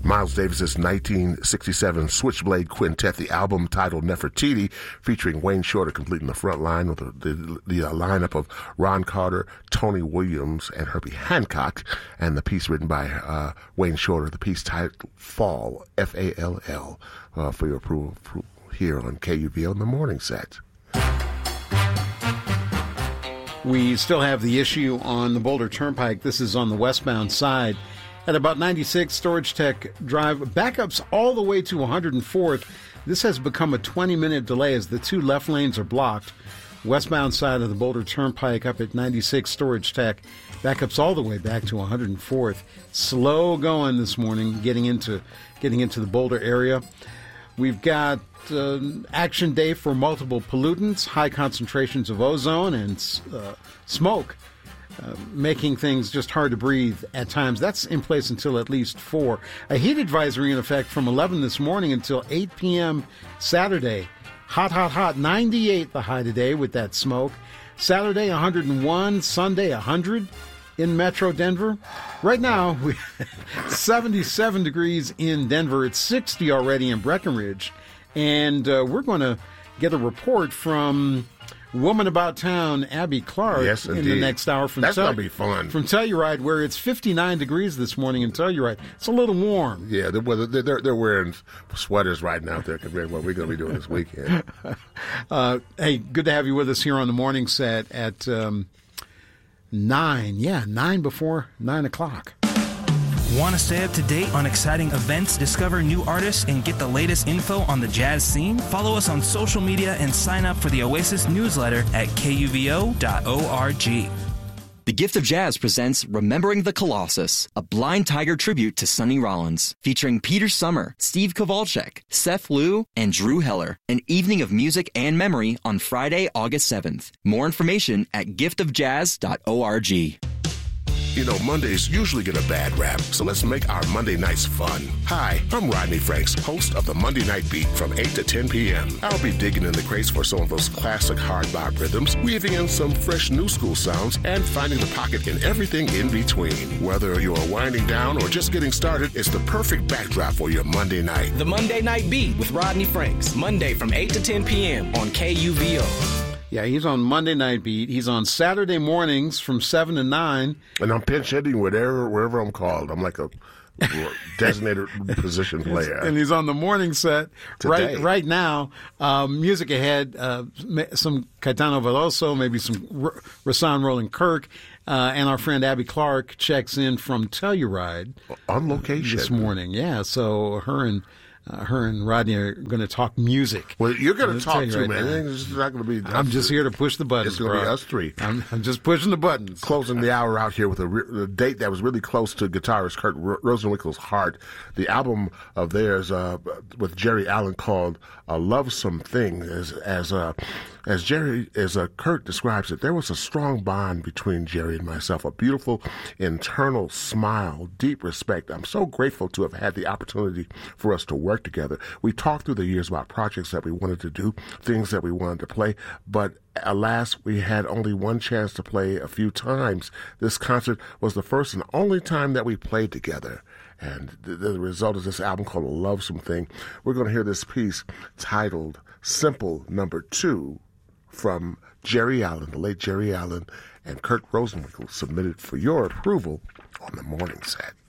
Miles Davis's 1967 Switchblade Quintet, the album titled Nefertiti, featuring Wayne Shorter completing the front line with the lineup of Ron Carter, Tony Williams, and Herbie Hancock, and the piece written by Wayne Shorter, the piece titled Fall, F-A-L-L, for your approval here on KUVO in the morning set. We still have the issue on the Boulder Turnpike. This is on the westbound side. At about 96 Storage Tech Drive, backups all the way to 104th. This has become a 20-minute delay as the two left lanes are blocked. Westbound side of the Boulder Turnpike up at 96 Storage Tech. Backups all the way back to 104th. Slow going this morning, getting into the Boulder area. We've got action day for multiple pollutants, high concentrations of ozone and smoke, making things just hard to breathe at times. That's in place until at least 4. A heat advisory in effect from 11 this morning until 8 p.m. Saturday. Hot, hot, hot. 98 the high today with that smoke. Saturday, 101. Sunday, 100 in Metro Denver. Right now, 77 degrees in Denver. It's 60 already in Breckenridge. And we're going to get a report from Woman About Town, Abby Clark, in the next hour. That's going to be fun. From Telluride, where it's 59 degrees this morning in Telluride. It's a little warm. Yeah, they're wearing sweaters right now there compared to what we're going to be doing this weekend. Hey, good to have you with us here on the morning set at 9. Yeah, 9 before 9 o'clock. Want to stay up to date on exciting events, discover new artists, and get the latest info on the jazz scene? Follow us on social media and sign up for the Oasis newsletter at kuvo.org. The Gift of Jazz presents Remembering the Colossus, a Blind Tiger tribute to Sonny Rollins, featuring Peter Summer, Steve Kowalczyk, Seth Liu, and Drew Heller. An evening of music and memory on Friday, August 7th. More information at giftofjazz.org. You know, Mondays usually get a bad rap, so let's make our Monday nights fun. Hi, I'm Rodney Franks, host of the Monday Night Beat from 8 to 10 p.m. I'll be digging in the crates for some of those classic hard bop rhythms, weaving in some fresh new school sounds, and finding the pocket in everything in between. Whether you're winding down or just getting started, it's the perfect backdrop for your Monday night. The Monday Night Beat with Rodney Franks, Monday from 8 to 10 p.m. on KUVO. Yeah, he's on Monday Night Beat. He's on Saturday mornings from 7 to 9. And I'm pinch hitting wherever I'm called. I'm like a designated position player. And he's on the morning set right now. Music ahead, some Caetano Veloso, maybe some Rahsaan Roland Kirk. And our friend Abby Clark checks in from Telluride. On location. This morning, yeah. So her and Rodney are going to talk music. Well, you're going to talk too, man. It's not going to be. I'm just here to push the buttons. It's going to be us three. I'm just pushing the buttons. Closing the hour out here with a date that was really close to guitarist Kurt Rosenwinkel's heart. The album of theirs with Jerry Allen called "A Lovesome Thing," as Kurt describes it, there was a strong bond between Jerry and myself, a beautiful internal smile, deep respect. I'm so grateful to have had the opportunity for us to work together. We talked through the years about projects that we wanted to do, things that we wanted to play, but alas, we had only one chance to play a few times. This concert was the first and only time that we played together. And the result is this album called A Lovesome Thing. We're going to hear this piece titled Simple Number 2 from Jerry Allen, the late Jerry Allen, and Kurt Rosenwinkel, submitted for your approval on the morning set.